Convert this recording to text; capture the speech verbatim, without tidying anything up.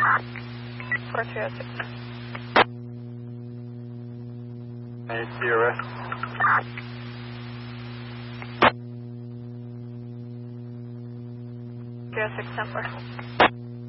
four three oh six. Any C R S? three oh six ten four.